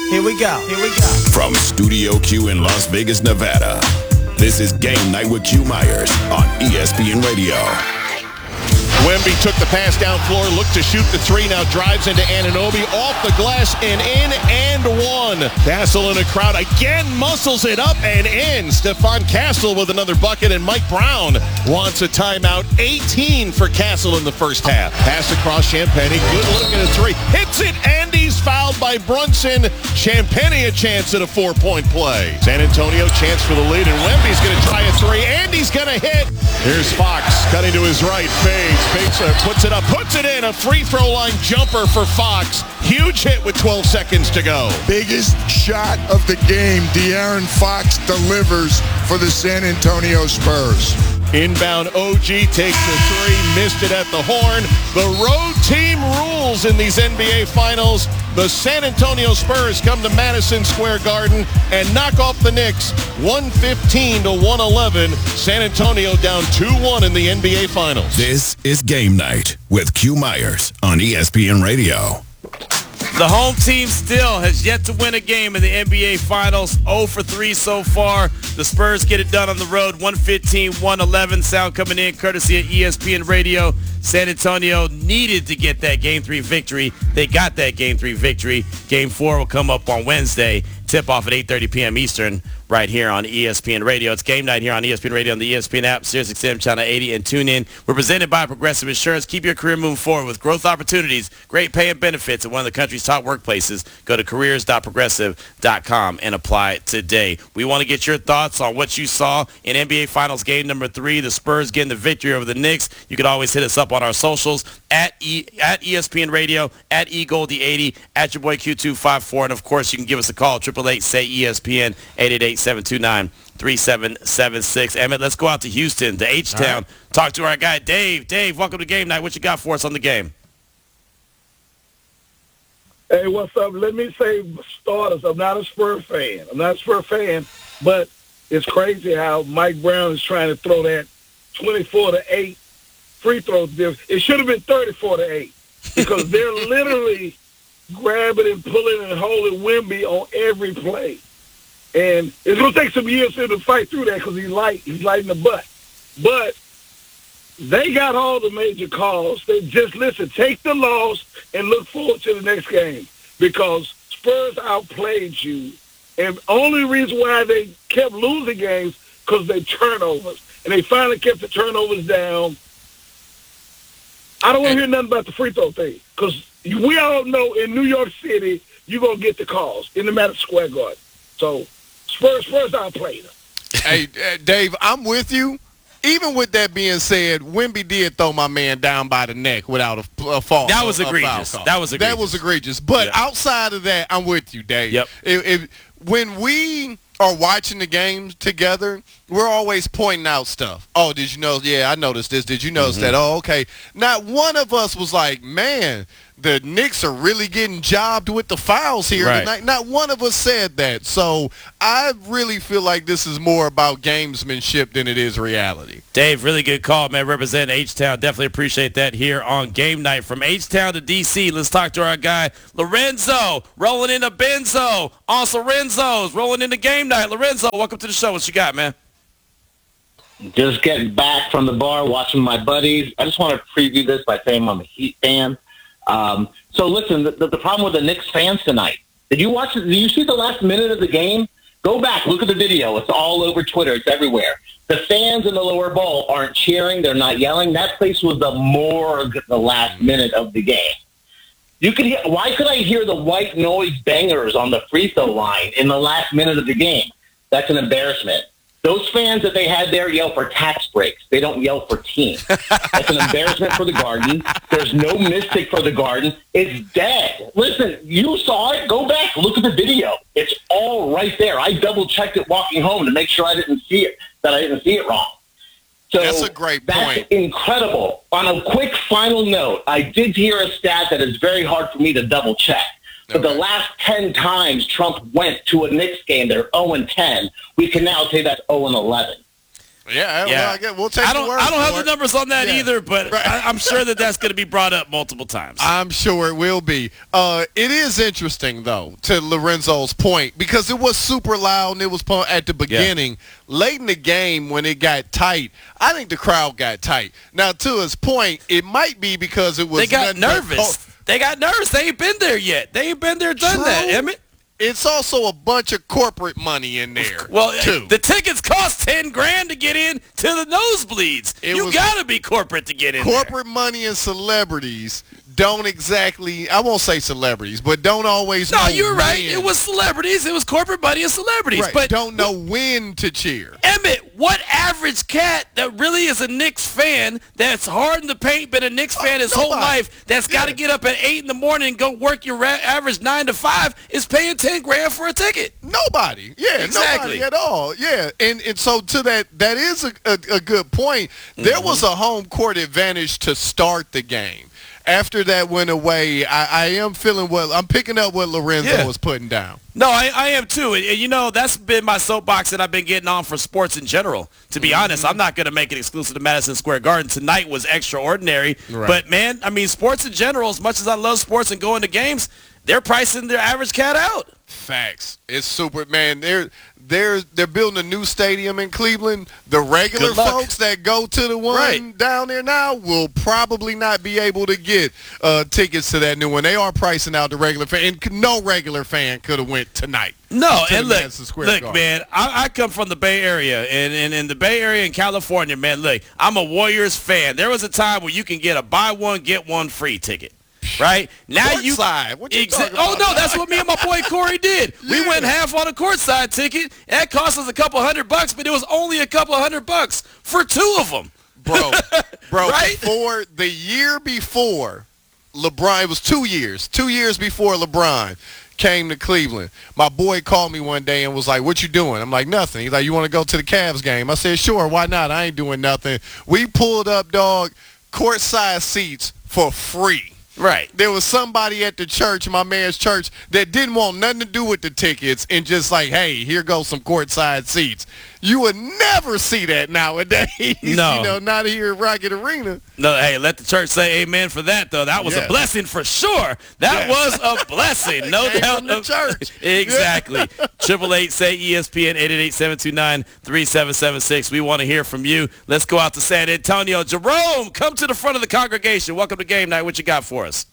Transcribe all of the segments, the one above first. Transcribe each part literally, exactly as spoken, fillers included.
Here we go. Here we go. From Studio Q in Las Vegas, Nevada, this is Game Night with Q Myers on E S P N Radio. Wemby took the pass down floor, looked to shoot the three, now drives into Anunoby, off the glass and in and one. Castle in a crowd again, muscles it up and in. Stephon Castle with another bucket, and Mike Brown wants a timeout. eighteen for Castle in the first half. Pass across Champagnie, good look at a three. Hits it, and he's fouled by Brunson. Champagnie a chance at a four-point play. San Antonio chance for the lead, and Wemby's going to try a three, and he's going to hit. Here's Fox cutting to his right, fades. Fakes, uh, puts it up, puts it in. A free throw line jumper for Fox. Huge hit with twelve seconds to go. Biggest shot of the game. De'Aaron Fox delivers for the San Antonio Spurs. Inbound O G takes the three, missed it at the horn. The road team rules in these N B A Finals. The San Antonio Spurs come to Madison Square Garden and knock off the Knicks one fifteen to one eleven. San Antonio down two one in the N B A Finals. This is Game Night with Q Myers on E S P N Radio. The home team still has yet to win a game in the N B A Finals. oh for three so far. The Spurs get it done on the road, one fifteen to one eleven. Sound coming in courtesy of E S P N Radio. San Antonio needed to get that Game three victory. They got that Game three victory. Game four will come up on Wednesday. Tip-off at eight thirty p.m. Eastern right here on E S P N Radio. It's Game Night here on E S P N Radio on the E S P N app, Sirius X M Channel eighty, and tune in. We're presented by Progressive Insurance. Keep your career moving forward with growth opportunities, great pay and benefits at one of the country's top workplaces. Go to careers dot progressive dot com and apply today. We want to get your thoughts on what you saw in N B A Finals game number three, the Spurs getting the victory over the Knicks. You can always hit us up on our socials at e, at E S P N Radio, at E Goldie eighty, at your boy Q two five four, and of course you can give us a call, triple eight say E S P N, eight eight eight, seven two nine, three seven seven six. Emmett, let's go out to Houston, to H-Town, right. Talk to our guy Dave. Dave, welcome to Game Night. What you got for us on the game? Hey, what's up? Let me say, starters, I'm not a Spurs fan. I'm not a Spurs fan, but it's crazy how Mike Brown is trying to throw that twenty-four to eight free throw difference. It should have been thirty-four to eight because they're literally grabbing and pulling and holding Wemby on every play. And it's going to take some years for him to fight through that because he's light. He's light in the butt. But they got all the major calls. They just, listen, take the loss and look forward to the next game because Spurs outplayed you. And only reason why they kept losing games because they turnovers. And they finally kept the turnovers down. I don't want to hear nothing about the free throw thing because we all know in New York City you're going to get the calls in the Madison Square Garden. So Spurs, Spurs outplayed them. Hey, uh, Dave, I'm with you. Even with that being said, Wemby did throw my man down by the neck without a, a fault. That was a, egregious. A that was egregious. That was egregious. But yeah. outside of that, I'm with you, Dave. Yep. If, if, when we are watching the games together, we're always pointing out stuff. Oh, did you know? Yeah, I noticed this. Did you notice mm-hmm. that? Oh, okay. Not one of us was like, man, the Knicks are really getting jobbed with the fouls here right. tonight. Not one of us said that. So I really feel like this is more about gamesmanship than it is reality. Dave, really good call, man. Representing H-Town. Definitely appreciate that here on Game Night. From H-Town to D C, let's talk to our guy, Lorenzo, rolling into Benzo. Also, Renzo's rolling into Game Night. Lorenzo, welcome to the show. What you got, man? Just getting back from the bar, watching my buddies. I just want to preview this by saying I'm a Heat fan. Um, so listen, the, the problem with the Knicks fans tonight, did you watch it? Did you see the last minute of the game? Go back, look at the video. It's all over Twitter. It's everywhere. The fans in the lower bowl aren't cheering. They're not yelling. That place was the morgue the last minute of the game. You could hear, why could I hear the white noise bangers on the free throw line in the last minute of the game? That's an embarrassment. Those fans that they had there yell for tax breaks. They don't yell for team. That's an embarrassment for the Garden. There's no mystic for the Garden. It's dead. Listen, you saw it. Go back. Look at the video. It's all right there. I double-checked it walking home to make sure I didn't see it, that I didn't see it wrong. So that's a great that's point. Incredible. On a quick final note, I did hear a stat that is very hard for me to double-check. But the last ten times Trump went to a Knicks game, they're oh and ten. We can now say that's oh and eleven. Yeah, Yeah. well, I guess we'll take I don't, the word I don't have for the it. numbers on that Yeah. either, but Right. I, I'm sure that that's going to be brought up multiple times. I'm sure it will be. Uh, it is interesting, though, to Lorenzo's point, because it was super loud and it was pu- at the beginning. Late in the game when it got tight, I think the crowd got tight. Now, to his point, it might be because it was They got nothing but nervous. co- They got nervous. They ain't been there yet. They ain't been there, done True. that, Emmett. It's also a bunch of corporate money in there. Well, too. the tickets cost ten grand to get in to the nosebleeds. It You was- got to be corporate to get in there. Corporate money and celebrities don't exactly, I won't say celebrities, but don't always No, know you're right. when. It was celebrities. It was corporate money and celebrities. Right. But don't know when to cheer. Emmett, what average cat that really is a Knicks fan that's hard in the paint, been a Knicks fan his whole nobody. life, that's got to Yeah. get up at eight in the morning and go work your ra- average nine to five is paying ten grand for a ticket? Nobody. Yeah, Exactly. nobody at all. Yeah, and and so to that, that is a, a, a good point. There Mm-hmm. was a home court advantage to start the game. After that went away, I, I am feeling what I'm picking up what Lorenzo Yeah. was putting down. No, I, I am too. And, and, you know, that's been my soapbox that I've been getting on for sports in general. To be Mm-hmm. honest, I'm not going to make it exclusive to Madison Square Garden. Tonight was extraordinary. Right. But, man, I mean, sports in general, as much as I love sports and going to games, they're pricing their average cat out. Facts. It's super, man. They're they're they're building a new stadium in Cleveland. The regular Good luck. folks that go to the one Right. down there now will probably not be able to get uh, tickets to that new one. They are pricing out the regular fan, and c- no regular fan could have went tonight. No, to and the look, Madison Square look, Garden. man, I, I come from the Bay Area, and, and in the Bay Area in California, man, look, I'm a Warriors fan. There was a time where you can get a buy one, get one free ticket. Right? Now you Courtside. What you Exa- talking Oh about? no, that's what me and my boy Corey did. We Yeah. went half on a courtside ticket. And that cost us a couple hundred bucks, but it was only a couple hundred bucks for two of them. bro, bro. Right? Before the year before, LeBron. It was two years. Two years before LeBron came to Cleveland. My boy called me one day and was like, "What you doing?" I'm like, "Nothing." He's like, "You want to go to the Cavs game?" I said, "Sure. Why not? I ain't doing nothing." We pulled up, dog, courtside seats for free. Right. There was somebody at the church, my man's church, that didn't want nothing to do with the tickets and just like, hey, here goes some courtside seats. You would never see that nowadays. No. You know, not here at Rocket Arena. No, hey, let the church say amen for that, though. That was Yeah. a blessing for sure. That Yeah. was a blessing, no Came doubt. from the of- church. Exactly. Triple eight say E S P N eight eight eight, seven two nine, three seven seven six. We want to hear from you. Let's go out to San Antonio. Jerome, come to the front of the congregation. Welcome to Game Night. What you got for us?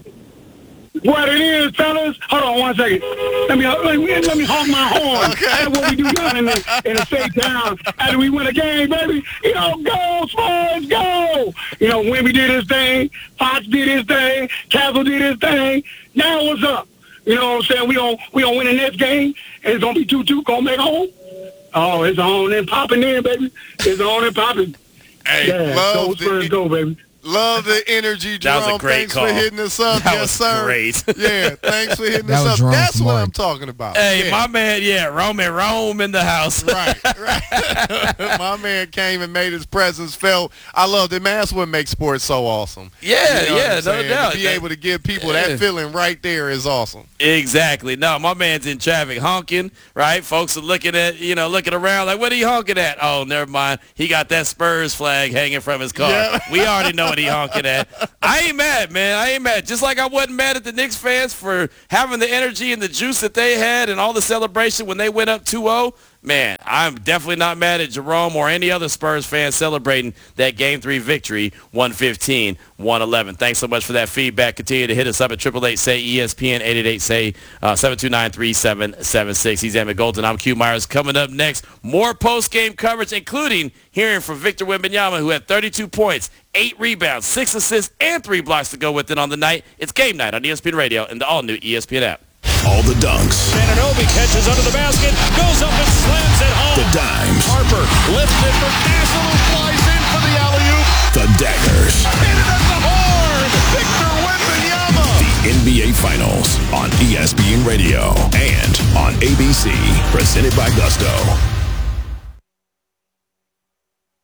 What it is, fellas? Hold on one second. Let me let me, let me honk my horn. Okay. That's what we do down in the in the state town. After we win a game, baby, you know, go Spurs, go. You know, Wemby did his thing, Fox did his thing, Castle did his thing. Now what's up? You know what I'm saying? We gonna we gonna win the next game, and it's gonna be two two. Gonna make home. Oh, it's on and popping in, baby. It's on and popping. Hey, Yeah, go love Spurs, the, go, baby. love the energy, That Jerome. was a great Thanks call. for hitting us up. That yes, was sir. great. Yeah, thanks for hitting That us was up. Jerome That's what Smart. I'm talking about. Hey, Yeah. my man, yeah, Roman Rome in the house. Right, right. My man came and made his presence felt. I love it, man. That's what makes sports so awesome. Yeah, You know what yeah, I'm no saying? doubt. To be That- able to give people Yeah. that feeling right there is awesome. Exactly. No, my man's in traffic honking, right? Folks are looking at, you know, looking around like, what are you honking at? Oh, never mind. He got that Spurs flag hanging from his car. Yeah. We already know what he honking at. I ain't mad, man. I ain't mad. Just like I wasn't mad at the Knicks fans for having the energy and the juice that they had and all the celebration when they went up two oh. Man, I'm definitely not mad at Jerome or any other Spurs fan celebrating that Game three victory, one fifteen, one eleven. Thanks so much for that feedback. Continue to hit us up at triple eight say E S P N, eight eight eight say seven two nine, three seven seven six. He's Emmett Golden. I'm Q Myers. Coming up next, more post-game coverage, including hearing from Victor Wembanyama, who had thirty-two points, eight rebounds, six assists, and three blocks to go with it on the night. It's Game Night on E S P N Radio and the all-new E S P N app. All the dunks, Anunoby catches under the basket, goes up and slams it home. the dimes, Harper lifts it for Castle, who flies in for the alley-oop. the daggers, Hit it at the horn. Victor Wembanyama. the N B A Finals on E S P N Radio and on A B C. Presented by Gusto.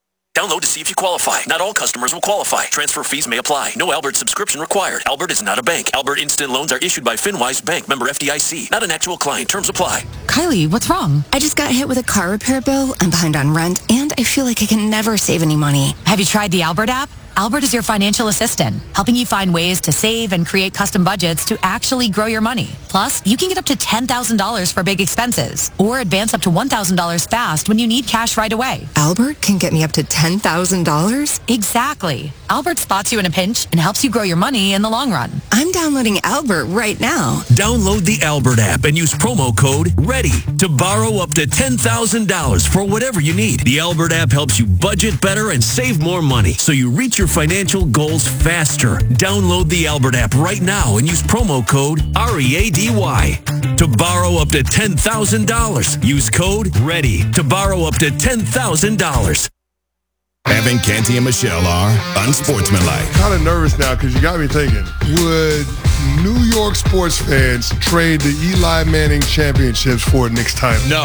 Download to see if you qualify. Not all customers will qualify. Transfer fees may apply. No Albert subscription required. Albert is not a bank. Albert Instant Loans are issued by FinWise Bank, member F D I C. Not an actual client. Terms apply. Kylie, what's wrong? I just got hit with a car repair bill. I'm behind on rent, and I feel like I can never save any money. Have you tried the Albert app? Albert is your financial assistant, helping you find ways to save and create custom budgets to actually grow your money. Plus, you can get up to ten thousand dollars for big expenses or advance up to one thousand dollars fast when you need cash right away. Albert can get me up to ten thousand dollars? Exactly. Albert spots you in a pinch and helps you grow your money in the long run. I'm downloading Albert right now. Download the Albert app and use promo code READY to borrow up to ten thousand dollars for whatever you need. The Albert app helps you budget better and save more money so you reach your financial goals faster. Download the Albert app right now and use promo code R E A D Y to borrow up to ten thousand dollars. Use code READY to borrow up to ten thousand dollars. Evan, Canty, and Michelle are unsportsmanlike. Kind of nervous now because you got me thinking, would New York sports fans trade the Eli Manning championships for a Knicks title? No.